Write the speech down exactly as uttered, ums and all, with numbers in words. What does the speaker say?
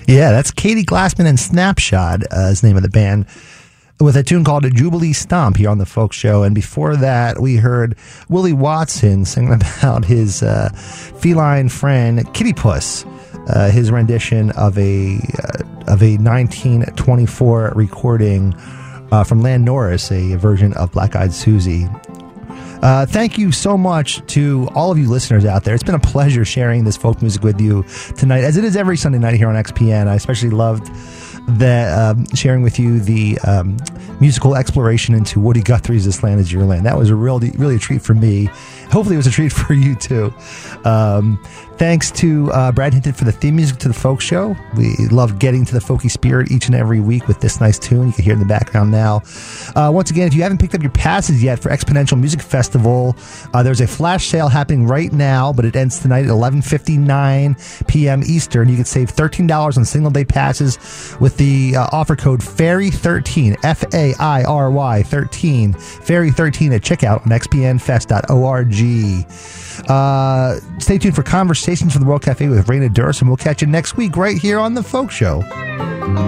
Yeah, that's Katie Glassman and Snapshot, uh, is the name of the band, with a tune called Jubilee Stomp here on the Folk Show. And before that, we heard Willie Watson singing about his uh, feline friend Kitty Puss, uh, his rendition of a uh, of a nineteen twenty-four recording uh, from Lan Norris, a version of Black Eyed Susie. Uh, thank you so much to all of you listeners out there. It's been a pleasure sharing this folk music with you tonight, as it is every Sunday night here on X P N. I especially loved the um, sharing with you the um, musical exploration into Woody Guthrie's This Land Is Your Land. That was a really, really a treat for me. Hopefully it was a treat for you too. Um, thanks to uh, Brad Hinton for the theme music to the Folk Show. We love getting to the folky spirit each and every week with this nice tune. You can hear it in the background now. Uh, once again, if you haven't picked up your passes yet for Exponential Music Festival, uh, there's a flash sale happening right now, but it ends tonight at eleven fifty-nine p.m. Eastern. You can save thirteen dollars on single day passes with the uh, offer code Fairy thirteen, F A I R Y thirteen, Fairy thirteen at checkout on x p n fest dot org. Uh, stay tuned for Conversations from the World Cafe with Raina Durst, and we'll catch you next week right here on The Folk Show.